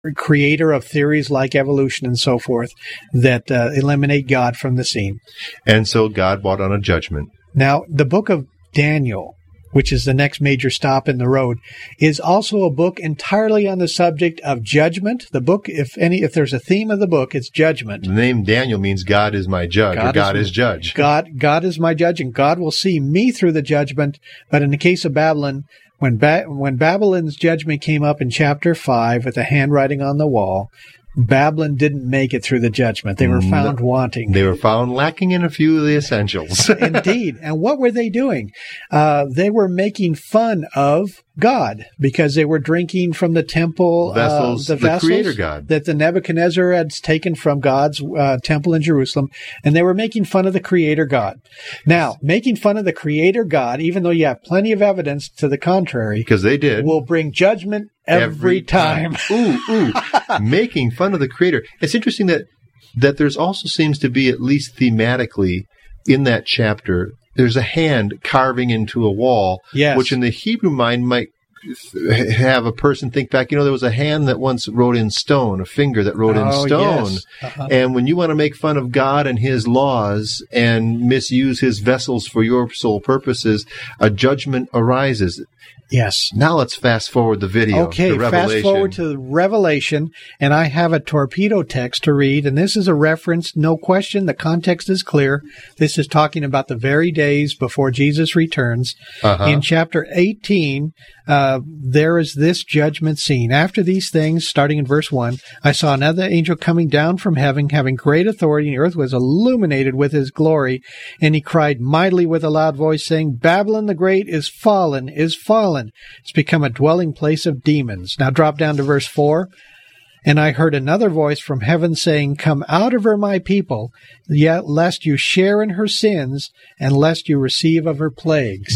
creator of theories like evolution and so forth that eliminate God from the scene. And so God brought on a judgment. Now, the book of Daniel, which is the next major stop in the road, is also a book entirely on the subject of judgment. The book, if there's a theme of the book, it's judgment. The name Daniel means God is my judge, or God is judge. God is my judge, and God will see me through the judgment. But in the case of Babylon, when Babylon's judgment came up in chapter 5 with the handwriting on the wall, Babylon didn't make it through the judgment. They were found wanting. They were found lacking in a few of the essentials. Indeed. And what were they doing? They were making fun of God because they were drinking from the temple, the Creator God, that the Nebuchadnezzar had taken from God's temple in Jerusalem, and they were making fun of the Creator God. Now, making fun of the Creator God, even though you have plenty of evidence to the contrary, because they did, will bring judgment every time. Ooh, making fun of the Creator. It's interesting that there's also seems to be, at least thematically, in that chapter, there's a hand carving into a wall, yes, which in the Hebrew mind might have a person think back, there was a hand that once wrote in stone, a finger that wrote in stone. Yes. Uh-huh. And when you want to make fun of God and His laws and misuse His vessels for your sole purposes, a judgment arises. Yes. Now let's fast forward the video. Okay, fast forward to Revelation, and I have a torpedo text to read, and this is a reference, no question, the context is clear. This is talking about the very days before Jesus returns. Uh-huh. In chapter 18, there is this judgment scene. After these things, starting in verse 1, I saw another angel coming down from heaven, having great authority, and the earth was illuminated with his glory. And he cried mightily with a loud voice, saying, Babylon the Great is fallen, is fallen. It's become a dwelling place of demons. Now drop down to verse 4. And I heard another voice from heaven saying, Come out of her, my people, yet lest you share in her sins, and lest you receive of her plagues.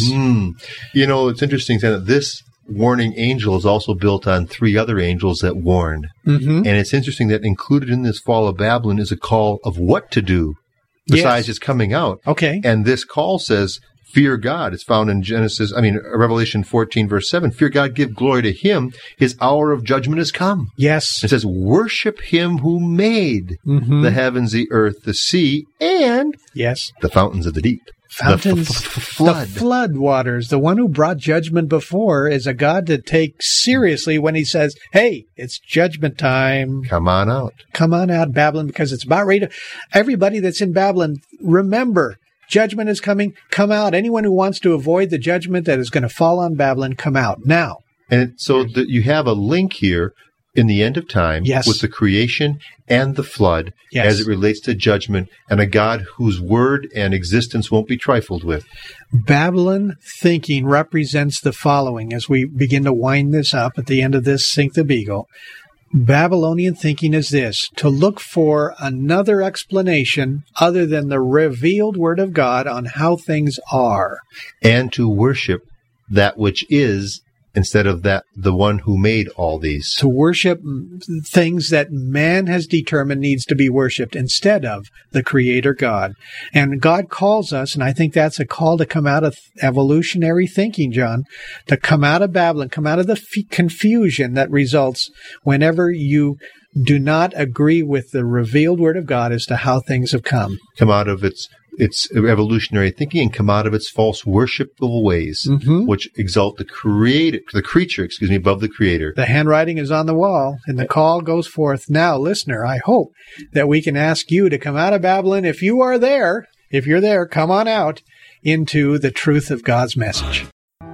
It's interesting that this warning angel is also built on 3 other angels that warn. Mm-hmm. And it's interesting that included in this fall of Babylon is a call of what to do besides just coming out. Okay. And this call says, fear God. It's found in Revelation 14, verse 7. Fear God, give glory to Him. His hour of judgment has come. Yes. It says, worship Him who made the heavens, the earth, the sea, and the fountains of the deep. Fountains, flood. The flood waters. The one who brought judgment before is a God to take seriously when He says, hey, it's judgment time. Come on out. Come on out, Babylon, because it's about ready to... Everybody that's in Babylon, remember, judgment is coming. Come out. Anyone who wants to avoid the judgment that is going to fall on Babylon, come out now. And so you have a link here in the end of time with the creation and the flood as it relates to judgment and a God whose word and existence won't be trifled with. Babylon thinking represents the following as we begin to wind this up at the end of this Sink the Beagle. Babylonian thinking is this: to look for another explanation other than the revealed Word of God on how things are. And to worship that which is instead of the one who made all these. To worship things that man has determined needs to be worshipped instead of the Creator God. And God calls us, and I think that's a call to come out of evolutionary thinking, John, to come out of Babylon, come out of the confusion that results whenever you do not agree with the revealed Word of God as to how things have come. Come out of its evolutionary thinking and come out of its false worshipful ways, which exalt the creature above the Creator. The handwriting is on the wall, and the call goes forth. Now, listener, I hope that we can ask you to come out of Babylon. If you are there, if you're there, come on out into the truth of God's message.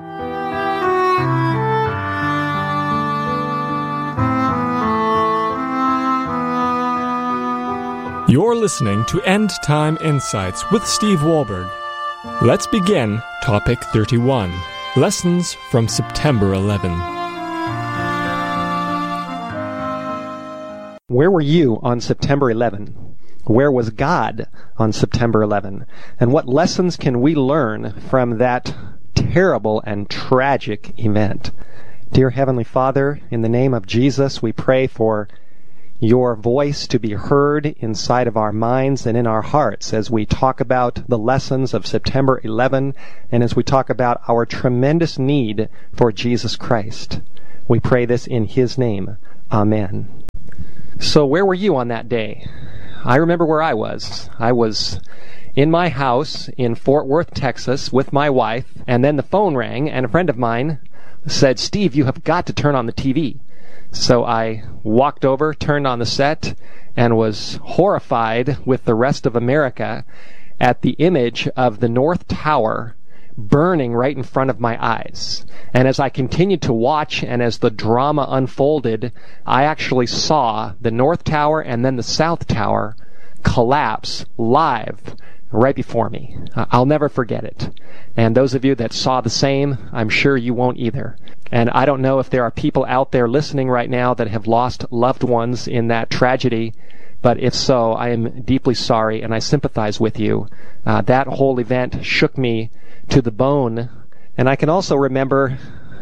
You're listening to End Time Insights with Steve Wohlberg. Let's begin Topic 31, Lessons from September 11. Where were you on September 11? Where was God on September 11? And what lessons can we learn from that terrible and tragic event? Dear Heavenly Father, in the name of Jesus, we pray for your voice to be heard inside of our minds and in our hearts as we talk about the lessons of September 11 and as we talk about our tremendous need for Jesus Christ. We pray this in His name. Amen. So where were you on that day? I remember where I was. I was in my house in Fort Worth, Texas, with my wife, and then the phone rang, and a friend of mine said, "Steve, you have got to turn on the TV." So I walked over, turned on the set, and was horrified with the rest of America at the image of the North Tower burning right in front of my eyes. And as I continued to watch and as the drama unfolded, I actually saw the North Tower and then the South Tower collapse live right before me. I'll never forget it. And those of you that saw the same, I'm sure you won't either. And I don't know if there are people out there listening right now that have lost loved ones in that tragedy, but if so, I am deeply sorry and I sympathize with you. That whole event shook me to the bone. And I can also remember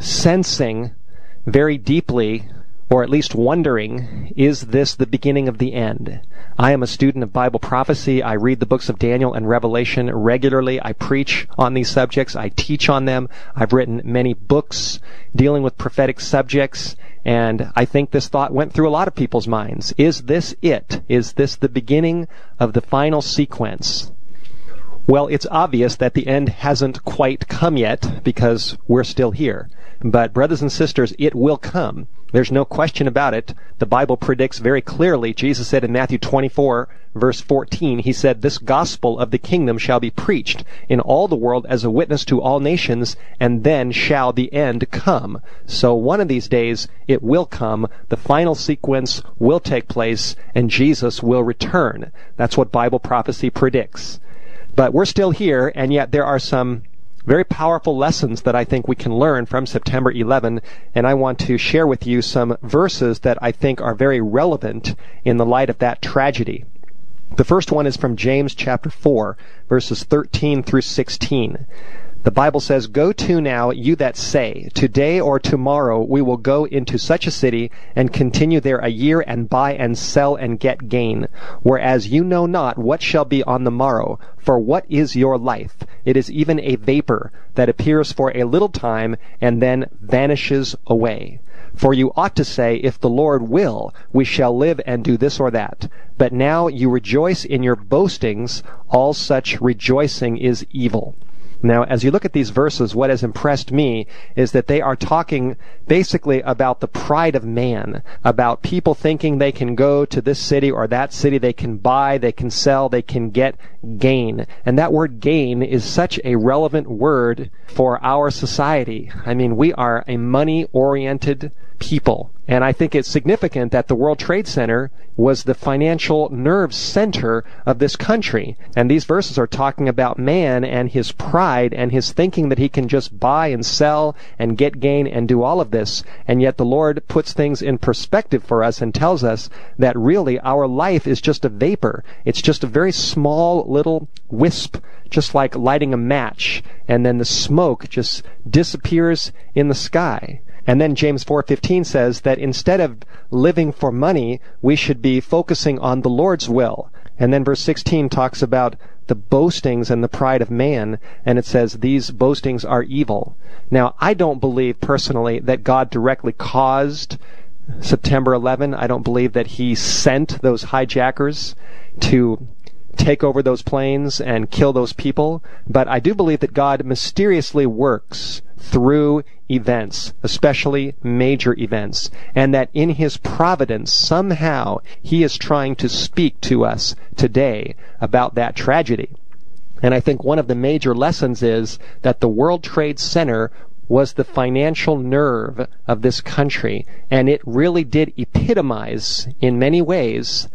sensing very deeply, or at least wondering, is this the beginning of the end? I am a student of Bible prophecy. I read the books of Daniel and Revelation regularly. I preach on these subjects. I teach on them. I've written many books dealing with prophetic subjects, and I think this thought went through a lot of people's minds. Is this it? Is this the beginning of the final sequence? Well, it's obvious that the end hasn't quite come yet because we're still here. But brothers and sisters, it will come. There's no question about it. The Bible predicts very clearly. Jesus said in Matthew 24, verse 14, he said, "This gospel of the kingdom shall be preached in all the world as a witness to all nations, and then shall the end come." So one of these days, it will come. The final sequence will take place, and Jesus will return. That's what Bible prophecy predicts. But we're still here, and yet there are some very powerful lessons that I think we can learn from September 11, and I want to share with you some verses that I think are very relevant in the light of that tragedy. The first one is from James chapter 4, verses 13 through 16. The Bible says, "Go to now, you that say, today or tomorrow we will go into such a city and continue there a year and buy and sell and get gain. Whereas you know not what shall be on the morrow. For what is your life? It is even a vapor that appears for a little time and then vanishes away. For you ought to say, if the Lord will, we shall live and do this or that. But now you rejoice in your boastings. All such rejoicing is evil." Now, as you look at these verses, what has impressed me is that they are talking basically about the pride of man, about people thinking they can go to this city or that city, they can buy, they can sell, they can get gain. And that word gain is such a relevant word for our society. I mean, we are a money-oriented people. And I think it's significant that the World Trade Center was the financial nerve center of this country. And these verses are talking about man and his pride and his thinking that he can just buy and sell and get gain and do all of this. And yet the Lord puts things in perspective for us and tells us that really our life is just a vapor. It's just a very small little wisp, just like lighting a match, and then the smoke just disappears in the sky. And then James 4:15 says that instead of living for money, we should be focusing on the Lord's will. And then verse 16 talks about the boastings and the pride of man, and it says these boastings are evil. Now, I don't believe personally that God directly caused September 11. I don't believe that he sent those hijackers to take over those planes and kill those people. But I do believe that God mysteriously works through events, especially major events, and that in his providence, somehow, he is trying to speak to us today about that tragedy. And I think one of the major lessons is that the World Trade Center was the financial nerve of this country, and it really did epitomize, in many ways,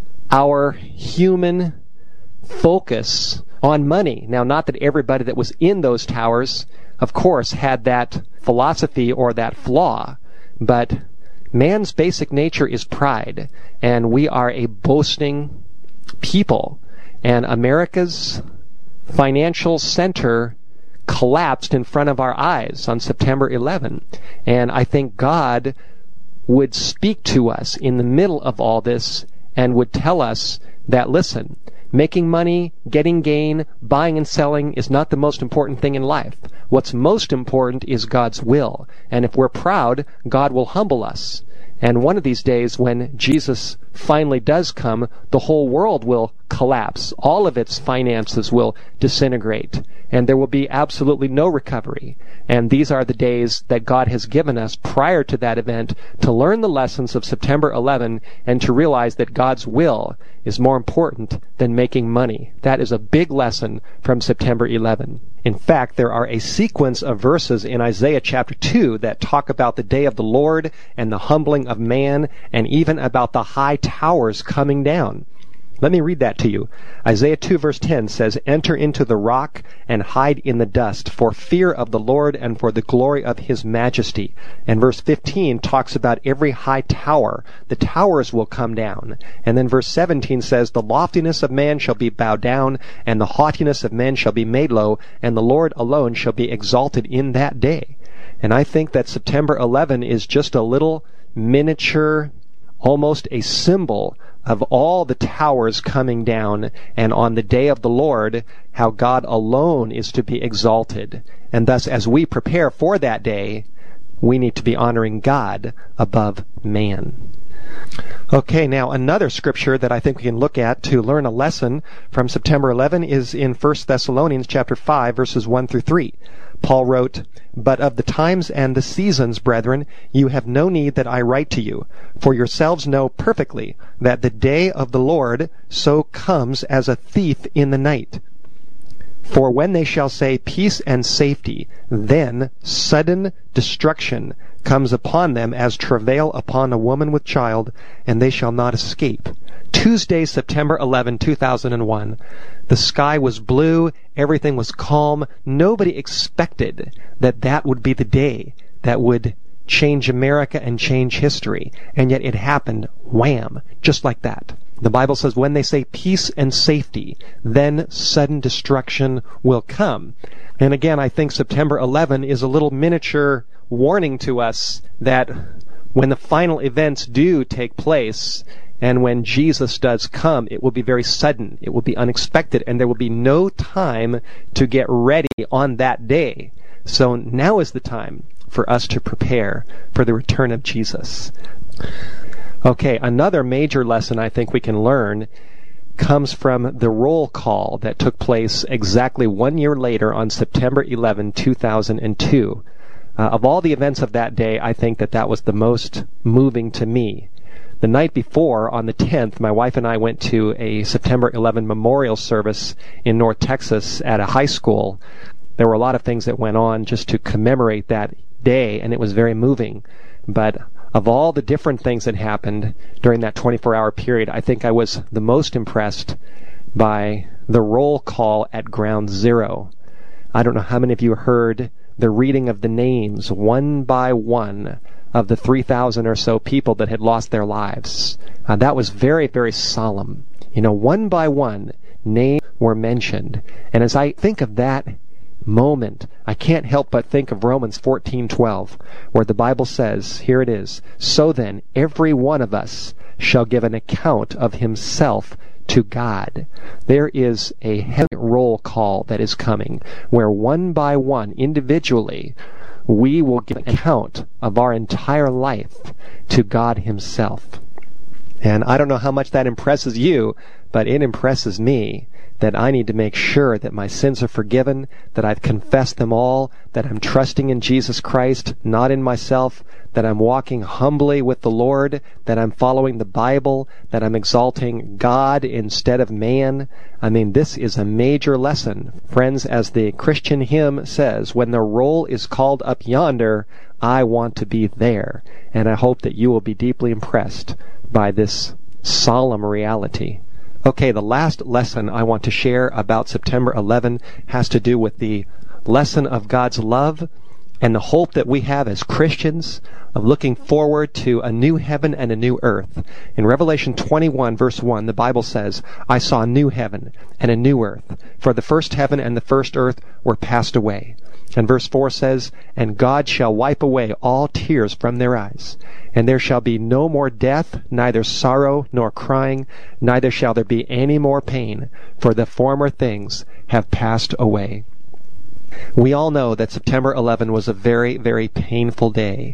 our human focus on money. Now, not that everybody that was in those towers, of course, had that philosophy or that flaw, but man's basic nature is pride, and we are a boasting people. And America's financial center collapsed in front of our eyes on September 11. And I think God would speak to us in the middle of all this and would tell us that, listen, making money, getting gain, buying and selling is not the most important thing in life. What's most important is God's will. And if we're proud, God will humble us. And one of these days, when Jesus finally does come, the whole world will collapse. All of its finances will disintegrate, and there will be absolutely no recovery. And these are the days that God has given us prior to that event to learn the lessons of September 11 and to realize that God's will is more important than making money. That is a big lesson from September 11. In fact, there are a sequence of verses in Isaiah chapter 2 that talk about the day of the Lord and the humbling of man, and even about the high towers coming down. Let me read that to you. Isaiah 2 verse 10 says, "Enter into the rock and hide in the dust for fear of the Lord and for the glory of his majesty." And verse 15 talks about every high tower. The towers will come down. And then verse 17 says, "The loftiness of man shall be bowed down, and the haughtiness of men shall be made low, and the Lord alone shall be exalted in that day." And I think that September 11 is just a little miniature, almost a symbol of all the towers coming down, and on the day of the Lord, how God alone is to be exalted. And thus, as we prepare for that day, we need to be honoring God above man. Okay, now another scripture that I think we can look at to learn a lesson from September 11 is in 1 Thessalonians chapter 5, verses 1 through 3. Paul wrote, "But of the times and the seasons, brethren, you have no need that I write to you, for yourselves know perfectly that the day of the Lord so comes as a thief in the night. For when they shall say peace and safety, then sudden destruction comes upon them as travail upon a woman with child, and they shall not escape." Tuesday, September 11, 2001. The sky was blue, everything was calm. Nobody expected that that would be the day that would change America and change history. And yet it happened, wham, just like that. The Bible says when they say peace and safety, then sudden destruction will come. And again, I think September 11 is a little miniature warning to us that when the final events do take place, and when Jesus does come, it will be very sudden, it will be unexpected, and there will be no time to get ready on that day. So now is the time for us to prepare for the return of Jesus. Okay, another major lesson I think we can learn comes from the roll call that took place exactly 1 year later on September 11, 2002. Of all the events of that day, I think that that was the most moving to me. The night before, on the 10th, my wife and I went to a September 11 memorial service in North Texas at a high school. There were a lot of things that went on just to commemorate that day, and it was very moving. But of all the different things that happened during that 24-hour period, I think I was the most impressed by the roll call at Ground Zero. I don't know how many of you heard the reading of the names one by one of the 3,000 or so people that had lost their lives. That was very, very solemn. You know, one by one, names were mentioned. And as I think of that moment, I can't help but think of Romans 14:12, where the Bible says, here it is, "So then, every one of us shall give an account of himself to God." There is a heavy roll call that is coming, where one by one, individually, we will give an account of our entire life to God himself. And I don't know how much that impresses you, but it impresses me that I need to make sure that my sins are forgiven, that I've confessed them all, that I'm trusting in Jesus Christ, not in myself, that I'm walking humbly with the Lord, that I'm following the Bible, that I'm exalting God instead of man. I mean, this is a major lesson. Friends, as the Christian hymn says, when the roll is called up yonder, I want to be there. And I hope that you will be deeply impressed by this solemn reality. Okay, the last lesson I want to share about September 11 has to do with the lesson of God's love and the hope that we have as Christians of looking forward to a new heaven and a new earth. In Revelation 21, verse 1, the Bible says, "I saw a new heaven and a new earth, for the first heaven and the first earth were passed away." And verse 4 says, "And God shall wipe away all tears from their eyes. And there shall be no more death, neither sorrow nor crying, neither shall there be any more pain, for the former things have passed away." We all know that September 11 was a very, very painful day.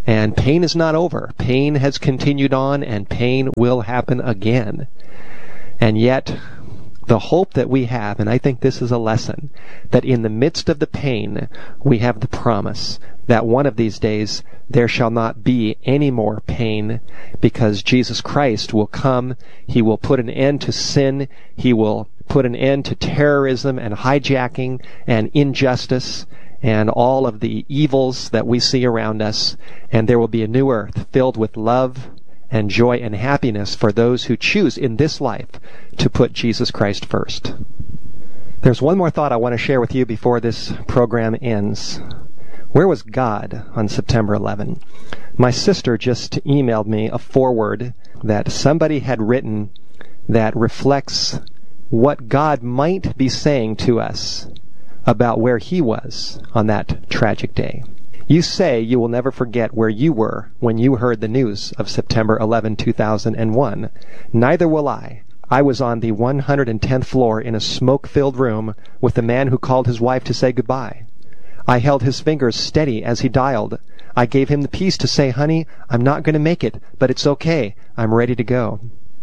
And pain is not over. Pain has continued on, and pain will happen again. And yet, the hope that we have, and I think this is a lesson, that in the midst of the pain, we have the promise that one of these days there shall not be any more pain, because Jesus Christ will come. He will put an end to sin. He will put an end to terrorism and hijacking and injustice and all of the evils that we see around us. And there will be a new earth filled with love and joy and happiness for those who choose in this life to put Jesus Christ first. There's one more thought I want to share with you before this program ends. Where was God on September 11? My sister just emailed me a foreword that somebody had written that reflects what God might be saying to us about where He was on that tragic day. You say you will never forget where you were when you heard the news of September 11, 2001. Neither will I. I was on the 110th floor in a smoke-filled room with the man who called his wife to say goodbye. I held his fingers steady as he dialed. I gave him the peace to say, "Honey, I'm not going to make it, but it's okay. I'm ready to go."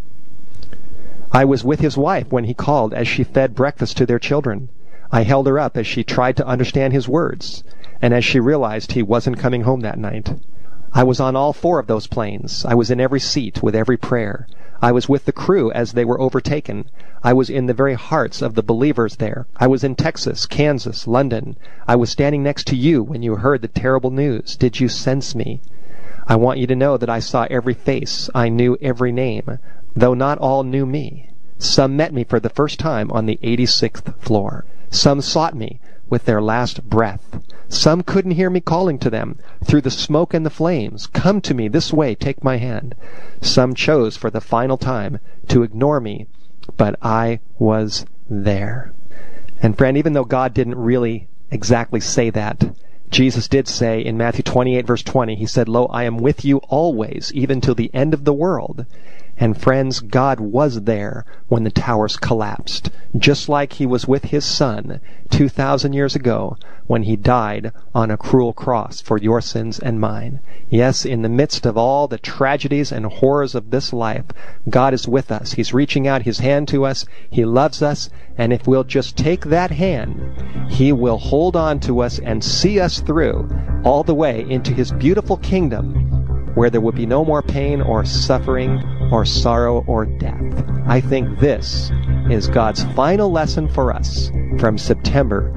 I was with his wife when he called as she fed breakfast to their children. I held her up as she tried to understand his words, and as she realized he wasn't coming home that night. I was on all 4 of those planes. I was in every seat with every prayer. I was with the crew as they were overtaken. I was in the very hearts of the believers there. I was in Texas, Kansas, London. I was standing next to you when you heard the terrible news. Did you sense me? I want you to know that I saw every face. I knew every name, though not all knew me. Some met me for the first time on the 86th floor. Some sought me with their last breath. Some couldn't hear me calling to them through the smoke and the flames. Come to me this way, take my hand. Some chose for the final time to ignore me, but I was there. And friend, even though God didn't really exactly say that, Jesus did say in Matthew 28 verse 20, He said, "Lo, I am with you always, even till the end of the world." And friends, God was there when the towers collapsed, just like He was with His Son 2,000 years ago when He died on a cruel cross for your sins and mine. Yes, in the midst of all the tragedies and horrors of this life, God is with us. He's reaching out His hand to us. He loves us. And if we'll just take that hand, He will hold on to us and see us through all the way into His beautiful kingdom, where there will be no more pain or suffering or sorrow or death. I think this is God's final lesson for us from September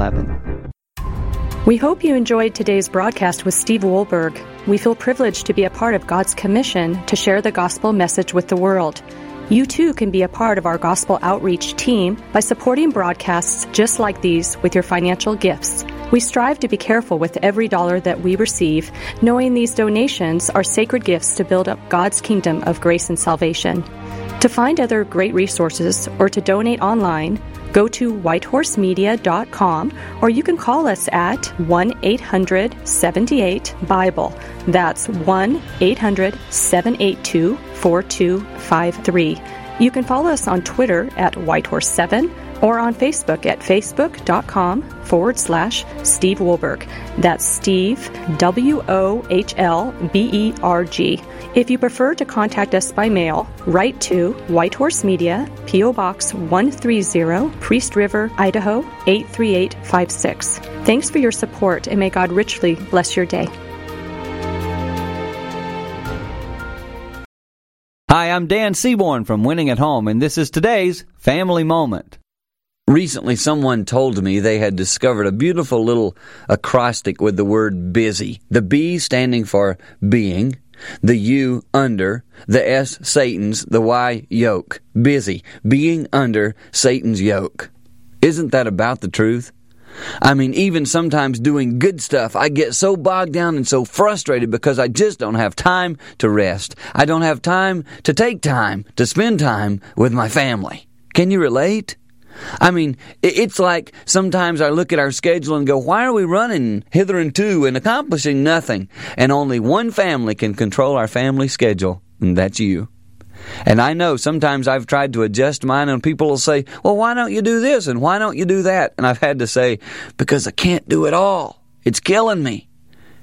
11. We hope you enjoyed today's broadcast with Steve Wohlberg. We feel privileged to be a part of God's commission to share the gospel message with the world. You too can be a part of our gospel outreach team by supporting broadcasts just like these with your financial gifts. We strive to be careful with every dollar that we receive, knowing these donations are sacred gifts to build up God's kingdom of grace and salvation. To find other great resources or to donate online, go to whitehorsemedia.com, or you can call us at 1-800-78-BIBLE. That's 1-800-782-4253. You can follow us on Twitter at Whitehorse7 or on Facebook at facebook.com/Steve Wohlberg. That's Steve, Wohlberg. If you prefer to contact us by mail, write to White Horse Media, P.O. Box 130, Priest River, Idaho 83856. Thanks for your support, and may God richly bless your day. Hi, I'm Dan Seaborn from Winning at Home, and this is today's Family Moment. Recently, someone told me they had discovered a beautiful little acrostic with the word busy. The B standing for being, the U under, the S Satan's, the Y yoke. Busy, being under Satan's yoke. Isn't that about the truth? I mean, even sometimes doing good stuff, I get so bogged down and so frustrated because I just don't have time to rest. I don't have time to take time to spend time with my family. Can you relate? I mean, it's like sometimes I look at our schedule and go, why are we running hither and to and accomplishing nothing? And only one family can control our family schedule, and that's you. And I know sometimes I've tried to adjust mine, and people will say, well, why don't you do this and why don't you do that? And I've had to say, because I can't do it all. It's killing me.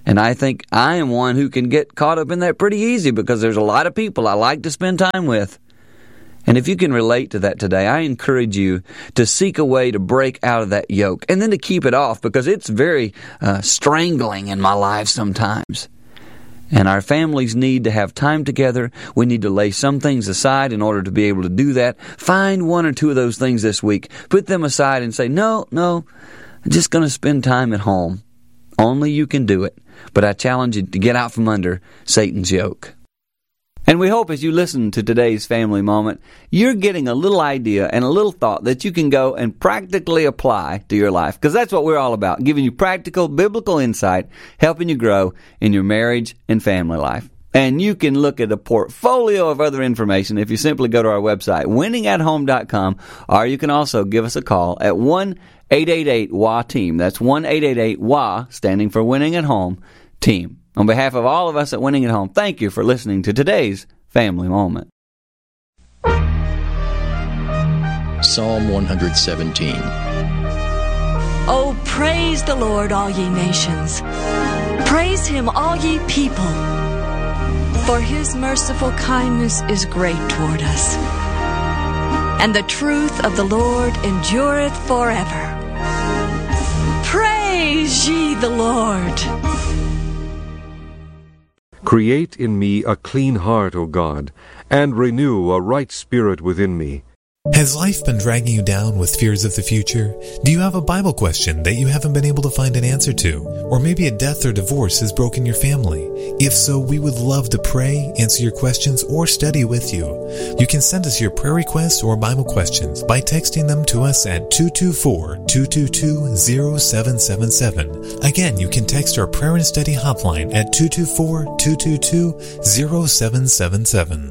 And I think I am one who can get caught up in that pretty easy because there's a lot of people I like to spend time with. And if you can relate to that today, I encourage you to seek a way to break out of that yoke and then to keep it off because it's very strangling in my life sometimes. And our families need to have time together. We need to lay some things aside in order to be able to do that. Find one or two of those things this week. Put them aside and say, no, I'm just going to spend time at home. Only you can do it. But I challenge you to get out from under Satan's yoke. And we hope as you listen to today's Family Moment, you're getting a little idea and a little thought that you can go and practically apply to your life. Because that's what we're all about, giving you practical, biblical insight, helping you grow in your marriage and family life. And you can look at a portfolio of other information if you simply go to our website, winningathome.com, or you can also give us a call at 1-888-WA-TEAM. That's 1-888-WA, standing for Winning at Home, Team. On behalf of all of us at Winning at Home, thank you for listening to today's Family Moment. Psalm 117. Oh, praise the Lord, all ye nations. Praise him, all ye people. For his merciful kindness is great toward us. And the truth of the Lord endureth forever. Praise ye the Lord. Create in me a clean heart, O God, and renew a right spirit within me. Has life been dragging you down with fears of the future? Do you have a Bible question that you haven't been able to find an answer to? Or maybe a death or divorce has broken your family? If so, we would love to pray, answer your questions, or study with you. You can send us your prayer requests or Bible questions by texting them to us at 224-222-0777. Again, you can text our prayer and study hotline at 224-222-0777.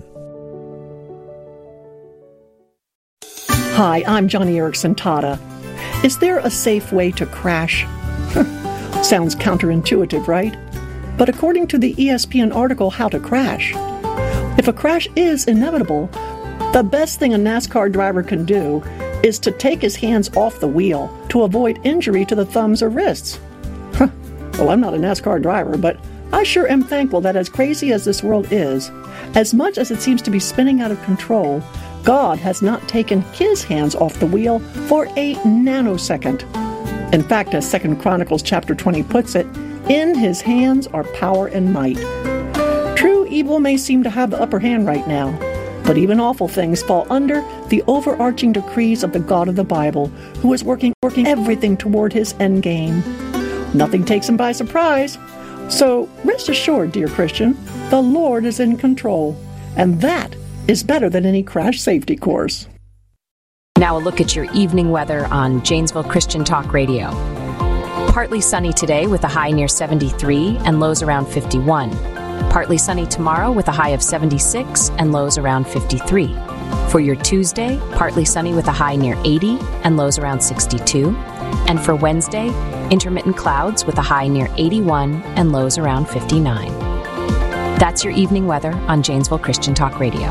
Hi, I'm Johnny Erickson Tata. Is there a safe way to crash? Sounds counterintuitive, right? But according to the ESPN article, How to Crash, if a crash is inevitable, the best thing a NASCAR driver can do is to take his hands off the wheel to avoid injury to the thumbs or wrists. Well, I'm not a NASCAR driver, but I sure am thankful that as crazy as this world is, as much as it seems to be spinning out of control, God has not taken his hands off the wheel for a nanosecond. In fact, as 2 Chronicles chapter 20 puts it, in his hands are power and might. True, evil may seem to have the upper hand right now, but even awful things fall under the overarching decrees of the God of the Bible, who is working everything toward his end game. Nothing takes him by surprise. So rest assured, dear Christian, the Lord is in control, and that is better than any crash safety course. Now a look at your evening weather on Janesville Christian Talk Radio. Partly sunny today with a high near 73 and lows around 51. Partly sunny tomorrow with a high of 76 and lows around 53. For your Tuesday, partly sunny with a high near 80 and lows around 62. And for Wednesday, intermittent clouds with a high near 81 and lows around 59. That's your evening weather on Janesville Christian Talk Radio.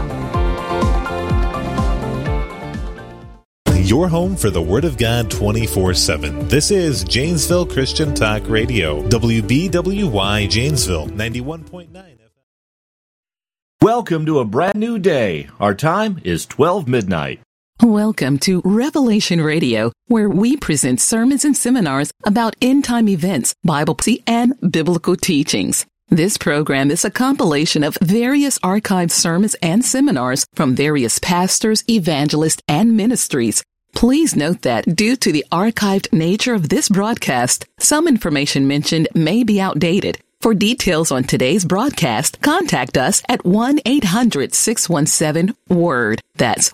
Your home for the Word of God 24/7. This is Janesville Christian Talk Radio. WBWY Janesville 91.9 FM. Welcome to a brand new day. Our time is 12 midnight. Welcome to Revelation Radio, where we present sermons and seminars about end-time events, Bible and biblical teachings. This program is a compilation of various archived sermons and seminars from various pastors, evangelists, and ministries. Please note that due to the archived nature of this broadcast, some information mentioned may be outdated. For details on today's broadcast, contact us at 1-800-617-WORD. That's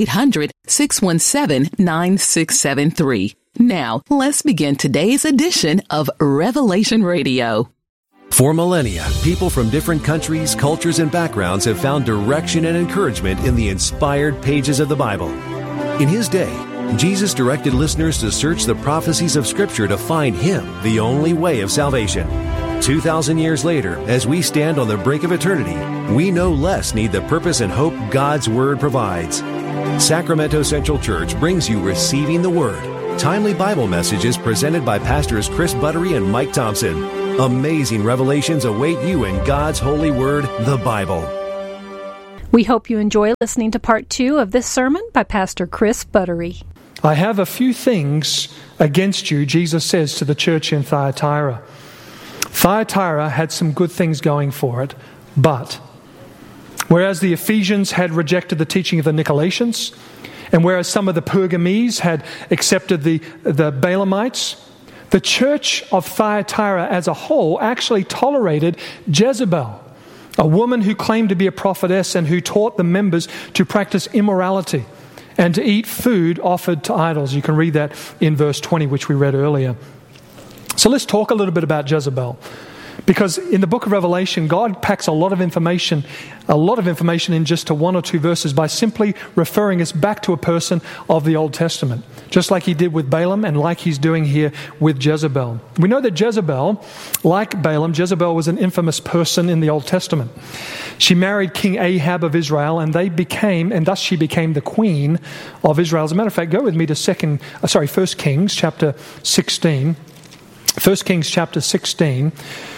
1-800-617-9673. Now, let's begin today's edition of Revelation Radio. For millennia, people from different countries, cultures, and backgrounds have found direction and encouragement in the inspired pages of the Bible. In his day, Jesus directed listeners to search the prophecies of Scripture to find Him, the only way of salvation. 2,000 years later, as we stand on the brink of eternity, we no less need the purpose and hope God's Word provides. Sacramento Central Church brings you Receiving the Word, timely Bible messages presented by Pastors Chris Buttery and Mike Thompson. Amazing revelations await you in God's holy word, the Bible. We hope you enjoy listening to part 2 of this sermon by Pastor Chris Buttery. I have a few things against you, Jesus says to the church in Thyatira. Thyatira had some good things going for it, but whereas the Ephesians had rejected the teaching of the Nicolaitans, and whereas some of the Pergamese had accepted the Balaamites, the church of Thyatira as a whole actually tolerated Jezebel, a woman who claimed to be a prophetess and who taught the members to practice immorality and to eat food offered to idols. You can read that in verse 20, which we read earlier. So let's talk a little bit about Jezebel. Because in the book of Revelation, God packs a lot of information in just to 1 or 2 verses by simply referring us back to a person of the Old Testament, just like he did with Balaam and like he's doing here with Jezebel. We know that Jezebel, like Balaam, Jezebel was an infamous person in the Old Testament. She married King Ahab of Israel, and thus she became the queen of Israel. As a matter of fact, go with me to 1 Kings chapter 16. 1 Kings chapter 16.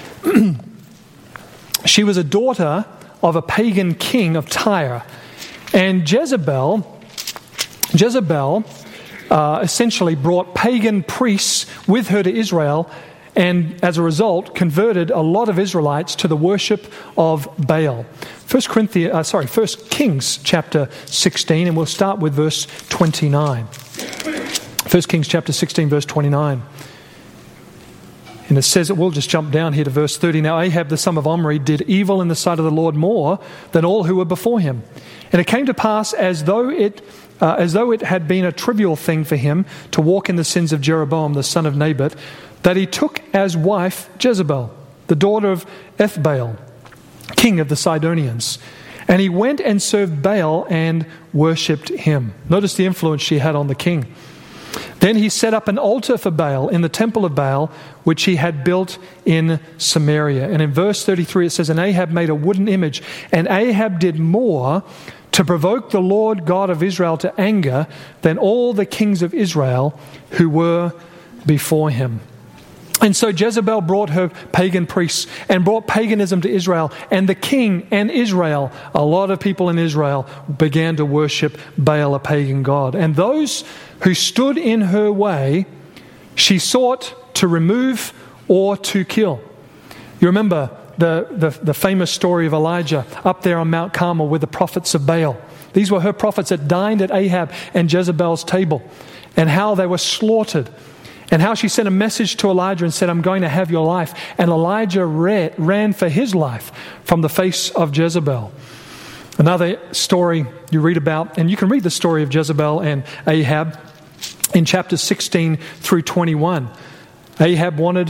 She was a daughter of a pagan king of Tyre. And Jezebel essentially brought pagan priests with her to Israel, and as a result converted a lot of Israelites to the worship of Baal. 1 Kings chapter 16, and we'll start with verse 29. 1 Kings chapter 16, verse 29. And it says, we'll just jump down here to verse 30. Now Ahab the son of Omri did evil in the sight of the Lord more than all who were before him. And it came to pass as though it had been a trivial thing for him to walk in the sins of Jeroboam the son of Nebat, that he took as wife Jezebel, the daughter of Ethbaal, king of the Sidonians. And he went and served Baal and worshipped him. Notice the influence she had on the king. Then he set up an altar for Baal in the temple of Baal, which he had built in Samaria. And in verse 33 it says, and Ahab made a wooden image, and Ahab did more to provoke the Lord God of Israel to anger than all the kings of Israel who were before him. And so Jezebel brought her pagan priests and brought paganism to Israel. And the king and Israel, a lot of people in Israel, began to worship Baal, a pagan god. And those who stood in her way, she sought to remove or to kill. You remember the famous story of Elijah up there on Mount Carmel with the prophets of Baal. These were her prophets that dined at Ahab and Jezebel's table, and how they were slaughtered. And how she sent a message to Elijah and said, I'm going to have your life. And Elijah ran for his life from the face of Jezebel. Another story you read about, and you can read the story of Jezebel and Ahab in chapters 16 through 21. Ahab wanted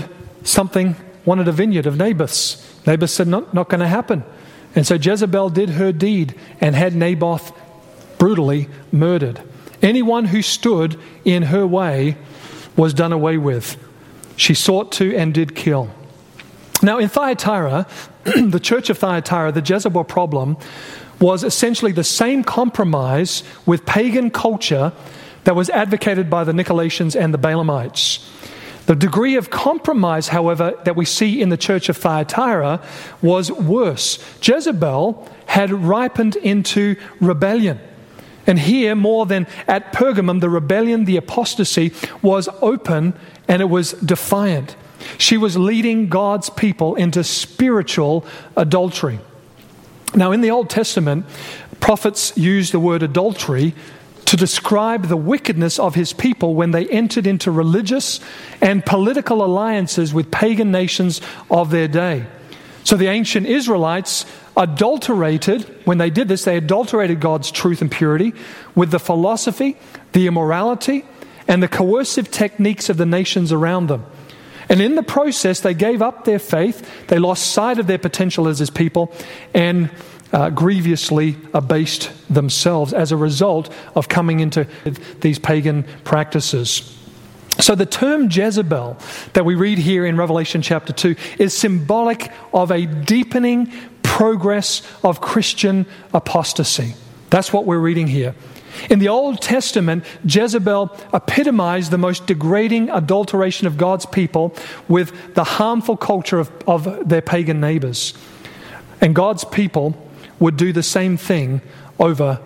a vineyard of Naboth's. Naboth said, not going to happen. And so Jezebel did her deed and had Naboth brutally murdered. Anyone who stood in her way was done away with. She sought to and did kill. Now in Thyatira, the church of Thyatira, the Jezebel problem was essentially the same compromise with pagan culture that was advocated by the Nicolaitans and the Balaamites. The degree of compromise, however, that we see in the church of Thyatira was worse. Jezebel had ripened into rebellion. And here, more than at Pergamum, the rebellion, the apostasy, was open and it was defiant. She was leading God's people into spiritual adultery. Now, in the Old Testament, prophets used the word adultery to describe the wickedness of his people when they entered into religious and political alliances with pagan nations of their day. So the ancient Israelites adulterated, when they did this, they adulterated God's truth and purity with the philosophy, the immorality, and the coercive techniques of the nations around them. And in the process, they gave up their faith, they lost sight of their potential as his people, and grievously abased themselves as a result of coming into these pagan practices. So the term Jezebel that we read here in Revelation chapter 2 is symbolic of a deepening progress of Christian apostasy. That's what we're reading here. In the Old Testament, Jezebel epitomized the most degrading adulteration of God's people with the harmful culture of their pagan neighbors. And God's people would do the same thing over